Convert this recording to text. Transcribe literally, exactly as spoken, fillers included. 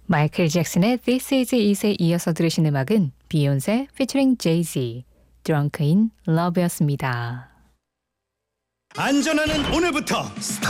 마이클 잭슨의 This Is It에 이어서 들으신 음악은 비욘세 featuring Jay-Z, Drunk in Love였습니다. 안전하는 오늘부터 스타트!